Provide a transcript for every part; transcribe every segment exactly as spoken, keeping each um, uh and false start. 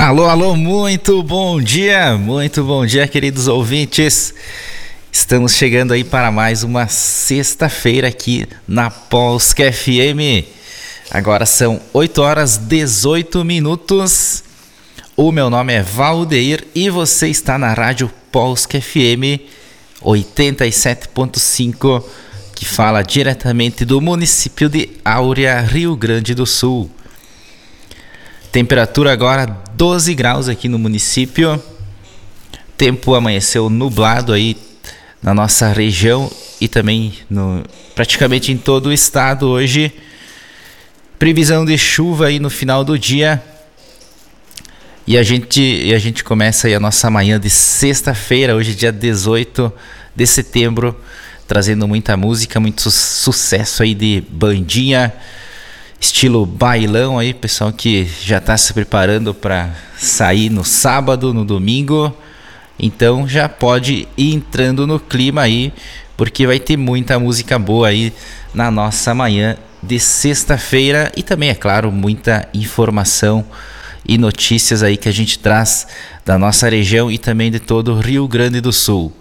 Alô, alô, muito bom dia, muito bom dia, queridos ouvintes. Estamos chegando aí para mais uma sexta-feira aqui na Polska F M. Agora são oito horas e dezoito minutos. O meu nome é Valdeir e você está na Rádio Polska F M oitenta e sete ponto cinco, que fala diretamente do município de Áurea, Rio Grande do Sul. Temperatura agora doze graus aqui no município. Tempo amanheceu nublado aí na nossa região e também no, praticamente em todo o estado hoje. Previsão de chuva aí no final do dia. E a gente, e a gente começa aí a nossa manhã de sexta-feira, hoje dia dezoito de setembro, trazendo muita música, muito su- sucesso aí de bandinha, estilo bailão aí, pessoal que já está se preparando para sair no sábado, no domingo. Então já pode ir entrando no clima aí, porque vai ter muita música boa aí na nossa manhã de sexta-feira. E também, é claro, muita informação e notícias aí que a gente traz da nossa região e também de todo o Rio Grande do Sul.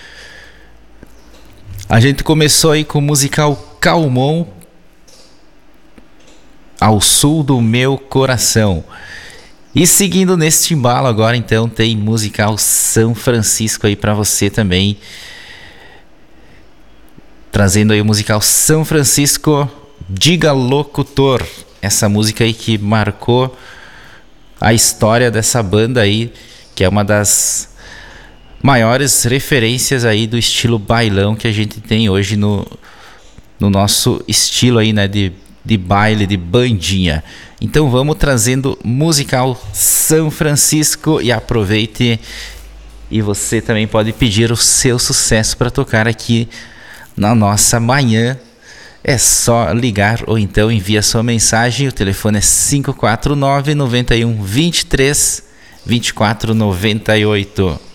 A gente começou aí com o musical Calmon, Ao Sul do Meu Coração. E seguindo neste embalo agora, então, tem musical São Francisco aí para você também. Trazendo aí o musical São Francisco, Diga Locutor. Essa música aí que marcou a história dessa banda aí, que é uma das maiores referências aí do estilo bailão que a gente tem hoje no, no nosso estilo aí, né, de de baile, de bandinha. Então vamos trazendo musical São Francisco e aproveite, e você também pode pedir o seu sucesso para tocar aqui na nossa manhã. É só ligar ou então envia sua mensagem. O telefone é cinco quatro nove, nove um, dois três, dois quatro nove oito.